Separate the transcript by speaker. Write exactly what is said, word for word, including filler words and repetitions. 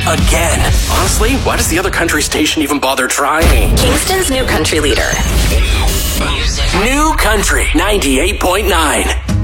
Speaker 1: again. Honestly, why does the other country station even bother trying?
Speaker 2: Kingston's new country leader.
Speaker 1: New Country ninety-eight point nine.